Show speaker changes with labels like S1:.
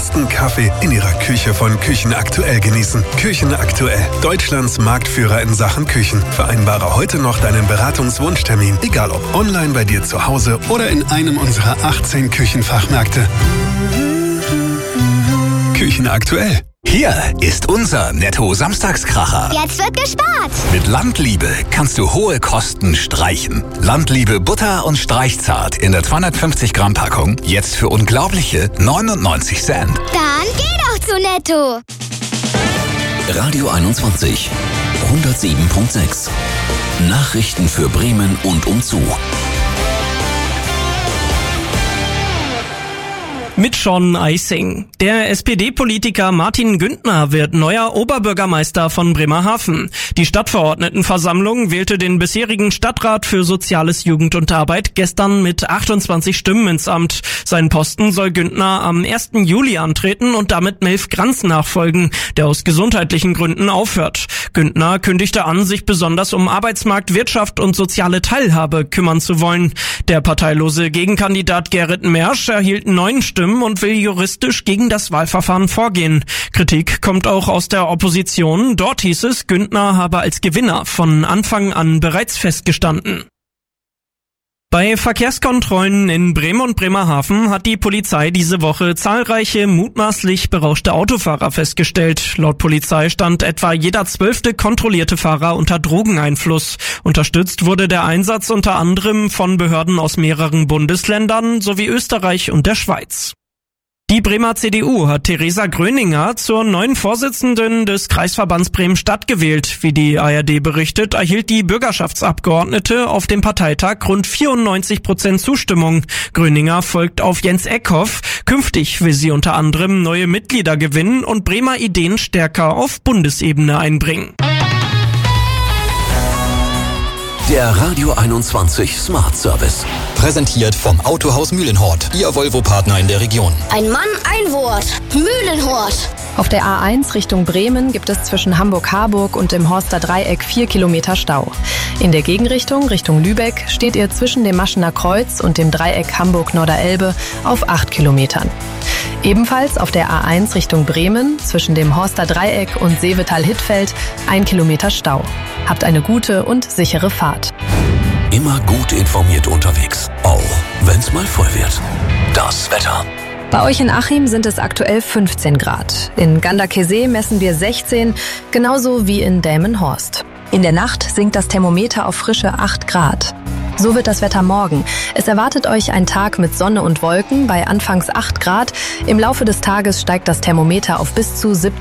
S1: ersten Kaffee in Ihrer Küche von Küchen Aktuell genießen. Küchen Aktuell, Deutschlands Marktführer in Sachen Küchen. Vereinbare heute noch deinen Beratungswunschtermin, egal ob online bei dir zu Hause oder in einem unserer 18 Küchenfachmärkte. Küchen Aktuell.
S2: Hier ist unser Netto-Samstagskracher.
S3: Jetzt wird gespart.
S2: Mit Landliebe kannst du hohe Kosten streichen. Landliebe Butter und Streichzart in der 250 Gramm Packung jetzt für unglaubliche 99 Cent.
S3: Dann geh doch zu Netto.
S4: Radio 21, 107.6. Nachrichten für Bremen und umzu.
S5: Mit Sean Eising. Der SPD-Politiker Martin Güntner wird neuer Oberbürgermeister von Bremerhaven. Die Stadtverordnetenversammlung wählte den bisherigen Stadtrat für Soziales, Jugend und Arbeit gestern mit 28 Stimmen ins Amt. Seinen Posten soll Güntner am 1. Juli antreten und damit Melf Granz nachfolgen, der aus gesundheitlichen Gründen aufhört. Güntner kündigte an, sich besonders um Arbeitsmarkt, Wirtschaft und soziale Teilhabe kümmern zu wollen. Der parteilose Gegenkandidat Gerrit Mersch erhielt 9 Stimmen und will juristisch gegen das Wahlverfahren vorgehen. Kritik kommt auch aus der Opposition. Dort hieß es, Güntner habe als Gewinner von Anfang an bereits festgestanden. Bei Verkehrskontrollen in Bremen und Bremerhaven hat die Polizei diese Woche zahlreiche mutmaßlich berauschte Autofahrer festgestellt. Laut Polizei stand etwa jeder 12. kontrollierte Fahrer unter Drogeneinfluss. Unterstützt wurde der Einsatz unter anderem von Behörden aus mehreren Bundesländern sowie Österreich und der Schweiz. Die Bremer CDU hat Theresa Gröninger zur neuen Vorsitzenden des Kreisverbands Bremen-Stadt gewählt. Wie die ARD berichtet, erhielt die Bürgerschaftsabgeordnete auf dem Parteitag rund 94% Zustimmung. Gröninger folgt auf Jens Eckhoff. Künftig will sie unter anderem neue Mitglieder gewinnen und Bremer Ideen stärker auf Bundesebene einbringen.
S4: Der Radio 21 Smart Service.
S6: Präsentiert vom Autohaus Mühlenhort, Ihr Volvo-Partner in der Region.
S3: Ein Mann, ein Wort. Mühlenhort.
S7: Auf der A1 Richtung Bremen gibt es zwischen Hamburg-Harburg und dem Horster Dreieck 4 Kilometer Stau. In der Gegenrichtung, Richtung Lübeck, steht ihr zwischen dem Maschener Kreuz und dem Dreieck Hamburg-Norderelbe auf 8 Kilometern. Ebenfalls auf der A1 Richtung Bremen, zwischen dem Horster Dreieck und Seevetal-Hittfeld, 1 Kilometer Stau. Habt eine gute und sichere Fahrt.
S4: Immer gut informiert unterwegs, auch wenn's mal voll wird. Das Wetter.
S7: Bei euch in Achim sind es aktuell 15 Grad. In Ganderkesee messen wir 16, genauso wie in Delmenhorst. In der Nacht sinkt das Thermometer auf frische 8 Grad. So wird das Wetter morgen. Es erwartet euch ein Tag mit Sonne und Wolken bei anfangs 8 Grad. Im Laufe des Tages steigt das Thermometer auf bis zu 17